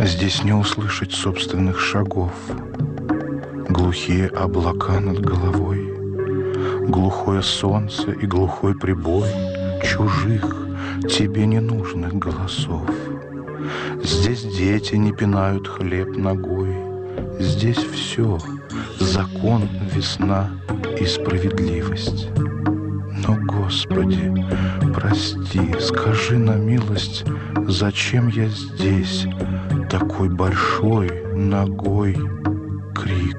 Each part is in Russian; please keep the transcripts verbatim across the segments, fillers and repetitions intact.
Здесь не услышать собственных шагов. Глухие облака над головой, глухое солнце и глухой прибой чужих, тебе ненужных голосов. Здесь дети не пинают хлеб ногой. Здесь все — закон, весна и справедливость. Но, Господи, прости, скажи на милость, зачем я здесь, такой большой ногой крик?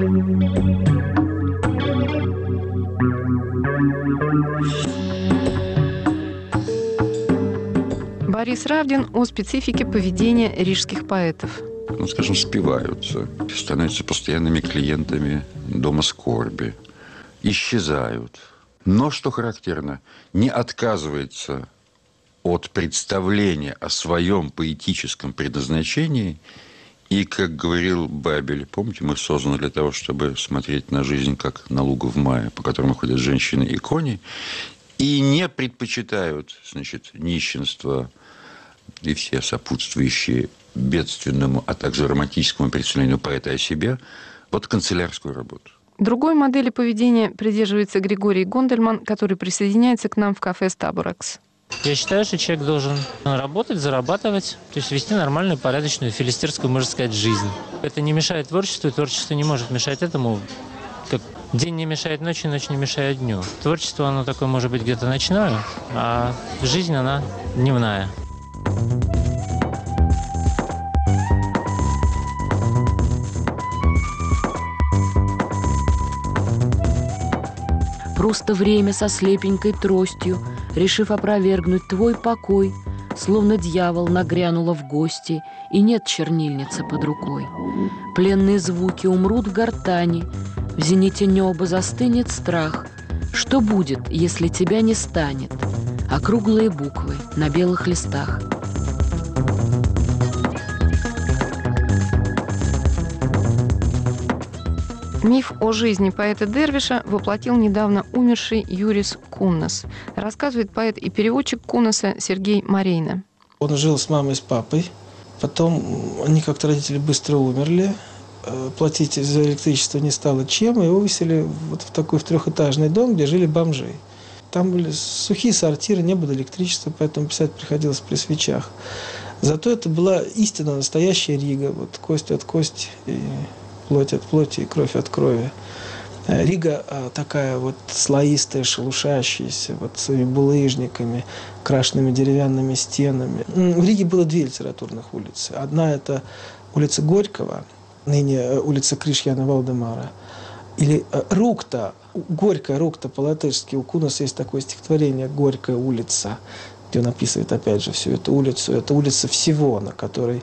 Борис Равдин о специфике поведения рижских поэтов. Ну, скажем, спиваются, становятся постоянными клиентами дома скорби, исчезают. Но, что характерно, не отказывается от представления о своем поэтическом предназначении. И, как говорил Бабель, помните, мы созданы для того, чтобы смотреть на жизнь, как на лугу в мае, по которому ходят женщины и кони, и не предпочитают, значит, нищенство и все сопутствующие бедственному, а также романтическому представлению поэта о себе, вот канцелярскую работу. Другой модели поведения придерживается Григорий Гондельман, который присоединяется к нам в кафе «Старбакс». Я считаю, что человек должен работать, зарабатывать, то есть вести нормальную, порядочную, филистерскую, можно сказать, жизнь. Это не мешает творчеству, и творчество не может мешать этому, как день не мешает ночи, ночь не мешает дню. Творчество, оно такое может быть где-то ночное, а жизнь, она дневная. Просто время со слепенькой тростью, решив опровергнуть твой покой, словно дьявол нагрянула в гости, и нет чернильницы под рукой. Пленные звуки умрут в гортани, в зените неба застынет страх. Что будет, если тебя не станет? Округлые буквы на белых листах. Миф о жизни поэта Дервиша воплотил недавно умерший Юрис Куннас. Рассказывает поэт и переводчик Куннаса Сергей Марейна. Он жил с мамой и с папой. Потом они как-то, родители, быстро умерли. Платить за электричество не стало чем. И его выселили вот в такой в трехэтажный дом, где жили бомжи. Там были сухие сортиры, не было электричества, поэтому писать приходилось при свечах. Зато это была истинно настоящая Рига. Вот кость от кости, и плоть от плоти, и кровь от крови. Рига такая вот слоистая, шелушащаяся, вот своими булыжниками, крашенными деревянными стенами. В Риге было две литературных улицы. Одна – это улица Горького, ныне улица Кришьяна Валдемара, или Рукта, Горькая Рукта по-латышски. У Куннаса есть такое стихотворение «Горькая улица», где он описывает, опять же, всю эту улицу. Это улица всего, на которой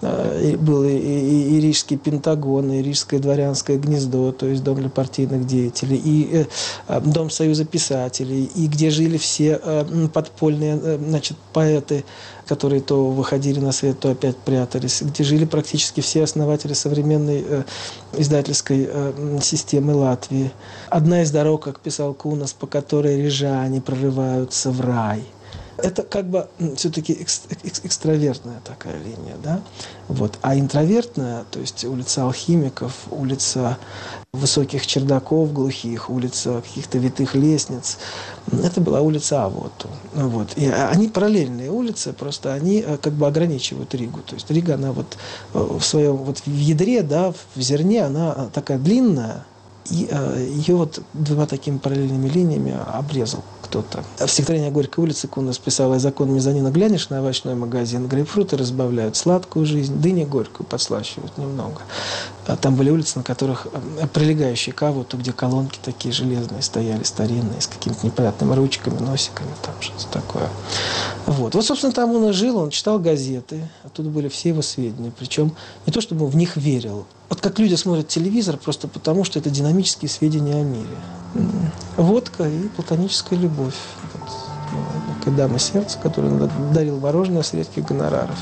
э, был и, и, и Рижский Пентагон, и Рижское дворянское гнездо, то есть дом для партийных деятелей, и э, дом Союза писателей, и где жили все э, подпольные э, значит, поэты, которые то выходили на свет, то опять прятались, где жили практически все основатели современной э, издательской э, системы Латвии. Одна из дорог, как писал Куннас, по которой рижане прорываются в рай. Это как бы все-таки экстравертная такая линия, да? Вот. А интровертная, то есть улица алхимиков, улица высоких чердаков глухих, улица каких-то витых лестниц, это была улица Авоту. Вот. И они параллельные улицы, просто они как бы ограничивают Ригу. То есть Рига, она вот в своем вот в ядре, да, в зерне, она такая длинная, и ее вот двумя такими параллельными линиями обрезал кто-то. В стихотворении «Горькой улицы» Куннас писал: «Закон мезонина глянешь на овощной магазин, грейпфруты разбавляют сладкую жизнь, дыни горькую подслащивают немного». Там были улицы, на которых прилегающие к Авоту, где колонки такие железные стояли, старинные, с какими-то непонятными ручками, носиками, там что-то такое. Вот. Вот, собственно, там он и жил, он читал газеты, оттуда были все его сведения. Причем не то, чтобы он в них верил. Вот как люди смотрят телевизор просто потому, что это динамические сведения о мире. Водка и платоническая любовь. Вот. Некая дама сердца, которая дарил мороженое с редких гонораров.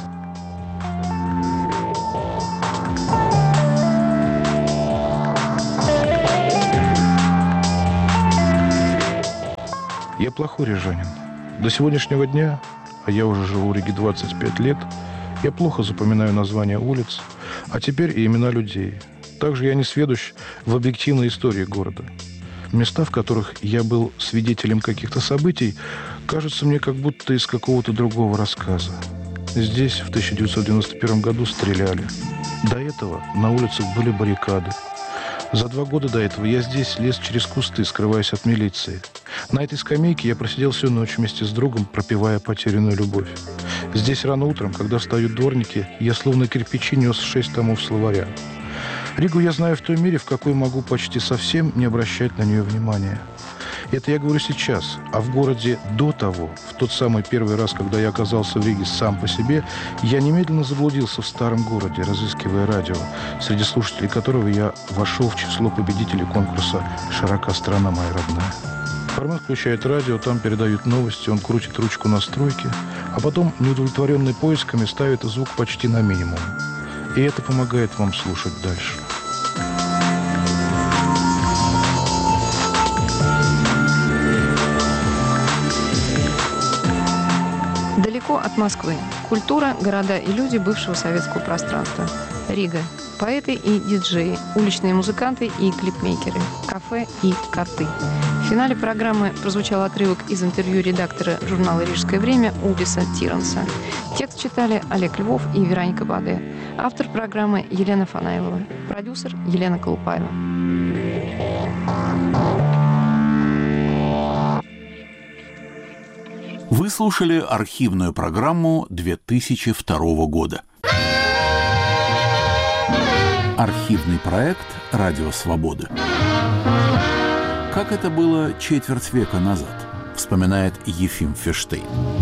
Я плохой рижанин. До сегодняшнего дня, а я уже живу в Риге двадцать пять лет, Я плохо запоминаю названия улиц, а теперь и имена людей. Также я не сведущ в объективной истории города. Места, в которых я был свидетелем каких-то событий, кажутся мне как будто из какого-то другого рассказа. Здесь в тысяча девятьсот девяносто первом году стреляли. До этого на улицах были баррикады. За два года до этого я здесь лез через кусты, скрываясь от милиции. На этой скамейке я просидел всю ночь вместе с другом, пропевая потерянную любовь. Здесь рано утром, когда встают дворники, я словно кирпичи нес шесть томов словаря. Ригу я знаю в той мере, в какой могу почти совсем не обращать на нее внимания. Это я говорю сейчас, а в городе до того, в тот самый первый раз, когда я оказался в Риге сам по себе, я немедленно заблудился в старом городе, разыскивая радио, среди слушателей которого я вошел в число победителей конкурса «Широка страна моя родная». Бармен включает радио, там передают новости, он крутит ручку настройки, а потом, неудовлетворенный поисками, ставит звук почти на минимум. И это помогает вам слушать дальше. Далеко от Москвы. Культура, города и люди бывшего советского пространства. Рига. Поэты и диджеи, уличные музыканты и клипмейкеры, кафе и коты. В финале программы прозвучал отрывок из интервью редактора журнала «Рижское время» Улдиса Тиранса. Текст читали Олег Львов и Вероника Баде. Автор программы Елена Фанаилова. Продюсер Елена Колупаева. Вы слушали архивную программу две тысячи второго года. Архивный проект «Радио Свобода». Как это было четверть века назад, вспоминает Ефим Ферштейн.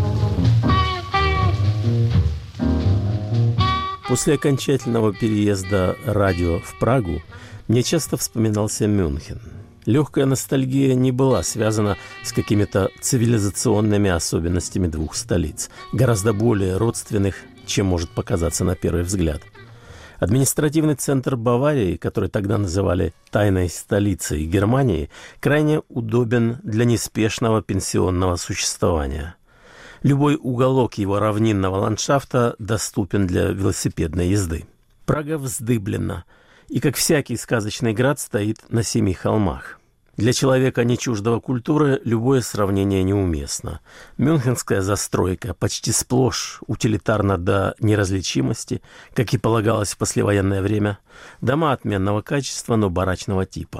После окончательного переезда радио в Прагу мне часто вспоминался Мюнхен. Легкая ностальгия не была связана с какими-то цивилизационными особенностями двух столиц, гораздо более родственных, чем может показаться на первый взгляд. Административный центр Баварии, который тогда называли «тайной столицей Германии», крайне удобен для неспешного пенсионного существования. Любой уголок его равнинного ландшафта доступен для велосипедной езды. Прага вздыблена и, как всякий сказочный град, стоит на семи холмах. Для человека, не чуждого культуры, любое сравнение неуместно. Мюнхенская застройка почти сплошь утилитарна до неразличимости, как и полагалось в послевоенное время. Дома отменного качества, но барачного типа.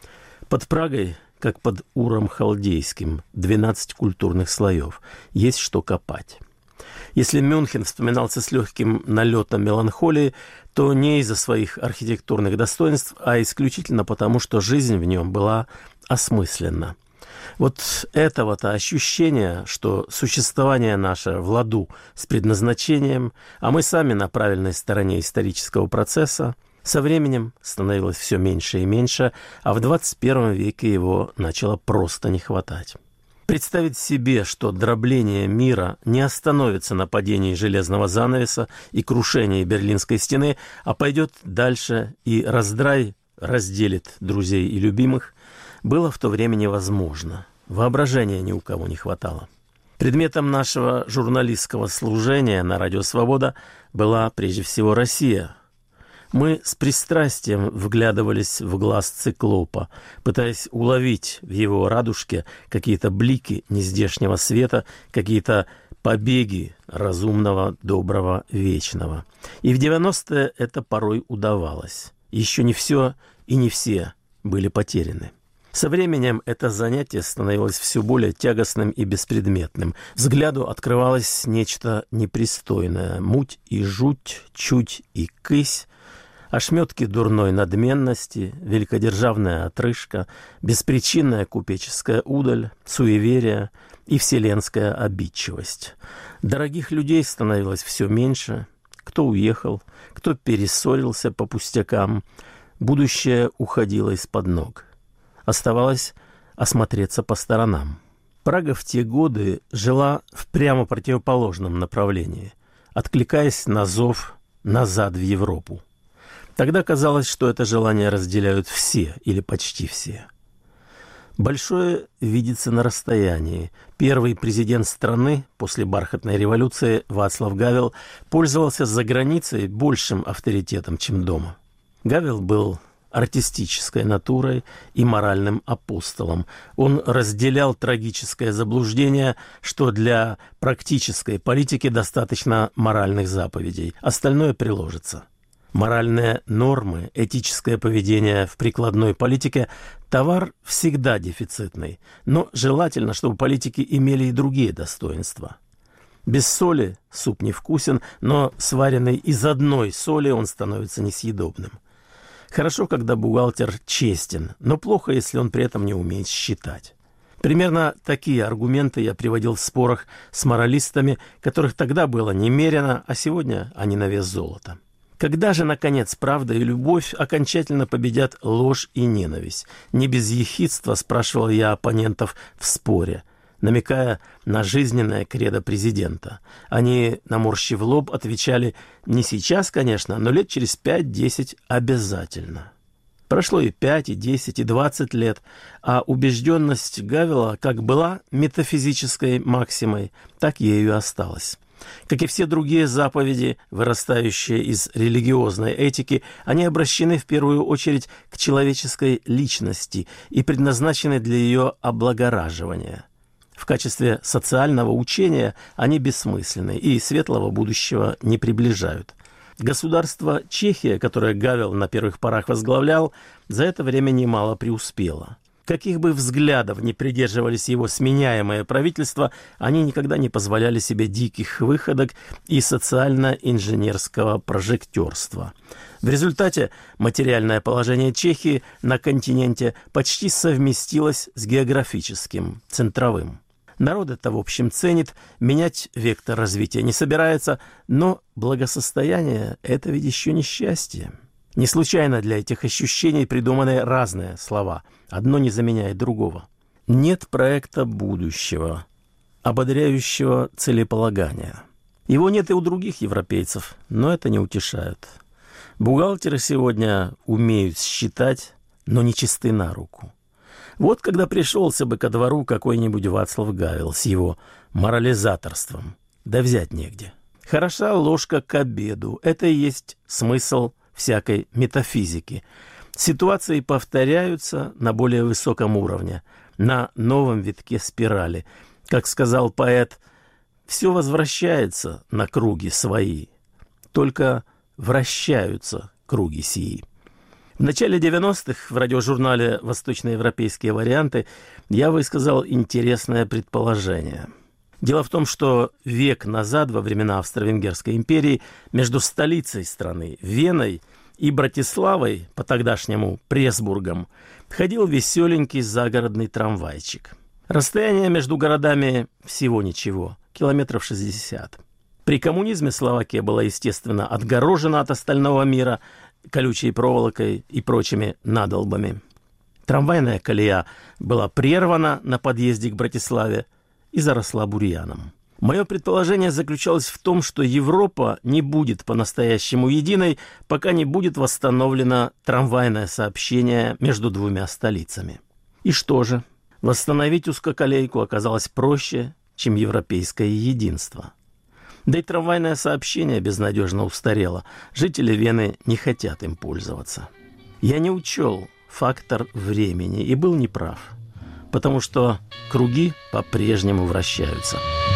Под Прагой, как под Уром Халдейским, двенадцать культурных слоев. Есть что копать. Если Мюнхен вспоминался с легким налетом меланхолии, то не из-за своих архитектурных достоинств, а исключительно потому, что жизнь в нем была осмысленна. Вот этого-то ощущения, что существование наше в ладу с предназначением, а мы сами на правильной стороне исторического процесса, со временем становилось все меньше и меньше, а в двадцать первом веке его начало просто не хватать. Представить себе, что дробление мира не остановится на падении железного занавеса и крушении Берлинской стены, а пойдет дальше и раздрай разделит друзей и любимых, было в то время невозможно. Воображения ни у кого не хватало. Предметом нашего журналистского служения на «Радио Свобода» была прежде всего Россия. Мы с пристрастием вглядывались в глаз циклопа, пытаясь уловить в его радужке какие-то блики нездешнего света, какие-то побеги разумного, доброго, вечного. И в девяностые это порой удавалось. Еще не все и не все были потеряны. Со временем это занятие становилось все более тягостным и беспредметным. Взгляду открывалось нечто непристойное. Муть и жуть, чуть и кысь, ошметки дурной надменности, великодержавная отрыжка, беспричинная купеческая удаль, суеверие и вселенская обидчивость. Дорогих людей становилось все меньше. Кто уехал, кто перессорился по пустякам. Будущее уходило из-под ног. Оставалось осмотреться по сторонам. Прага в те годы жила в прямо противоположном направлении, откликаясь на зов назад в Европу. Тогда казалось, что это желание разделяют все или почти все. Большое видится на расстоянии. Первый президент страны после бархатной революции Václav Гавел пользовался за границей большим авторитетом, чем дома. Гавел был артистической натурой и моральным апостолом. Он разделял трагическое заблуждение, что для практической политики достаточно моральных заповедей, остальное приложится. Моральные нормы, этическое поведение в прикладной политике – товар всегда дефицитный, но желательно, чтобы политики имели и другие достоинства. Без соли суп невкусен, но сваренный из одной соли он становится несъедобным. Хорошо, когда бухгалтер честен, но плохо, если он при этом не умеет считать. Примерно такие аргументы я приводил в спорах с моралистами, которых тогда было немерено, а сегодня они на вес золота. Когда же, наконец, правда и любовь окончательно победят ложь и ненависть? Не без ехидства спрашивал я оппонентов в споре, намекая на жизненное кредо президента. Они, наморщив лоб, отвечали: не сейчас, конечно, но лет через пять-десять обязательно. Прошло и пять, и десять, и двадцать лет, а убежденность Гавела как была метафизической максимой, так ею и осталась. Как и все другие заповеди, вырастающие из религиозной этики, они обращены в первую очередь к человеческой личности и предназначены для ее облагораживания. В качестве социального учения они бессмысленны и светлого будущего не приближают. Государство Чехия, которое Гавел на первых порах возглавлял, за это время немало преуспело. Каких бы взглядов ни придерживались его сменяемые правительства, они никогда не позволяли себе диких выходок и социально-инженерского прожектерства. В результате материальное положение Чехии на континенте почти совместилось с географическим, центровым. Народ это, в общем, ценит, менять вектор развития не собирается, но благосостояние – это ведь еще не счастье. Не случайно для этих ощущений придуманы разные слова. Одно не заменяет другого. Нет проекта будущего, ободряющего целеполагания. Его нет и у других европейцев, но это не утешает. Бухгалтеры сегодня умеют считать, но не чисты на руку. Вот когда пришелся бы ко двору какой-нибудь Václav Гавел с его морализаторством, да взять негде. Хороша ложка к обеду. Это и есть смысл всякой метафизики. Ситуации повторяются на более высоком уровне, на новом витке спирали. Как сказал поэт, все возвращается на круги свои, только вращаются круги сии. В начале девяностых в радиожурнале «Восточноевропейские варианты» я высказал интересное предположение. Дело в том, что век назад, во времена Австро-Венгерской империи, между столицей страны, Веной, и Братиславой, по-тогдашнему Пресбургом, ходил веселенький загородный трамвайчик. Расстояние между городами всего ничего, километров шестьдесят. При коммунизме Словакия была, естественно, отгорожена от остального мира колючей проволокой и прочими надолбами. Трамвайная колея была прервана на подъезде к Братиславе и заросла бурьяном. Мое предположение заключалось в том, что Европа не будет по-настоящему единой, пока не будет восстановлено трамвайное сообщение между двумя столицами. И что же? Восстановить узкоколейку оказалось проще, чем европейское единство. Да и трамвайное сообщение безнадежно устарело. Жители Вены не хотят им пользоваться. Я не учел фактор времени и был неправ, потому что круги по-прежнему вращаются.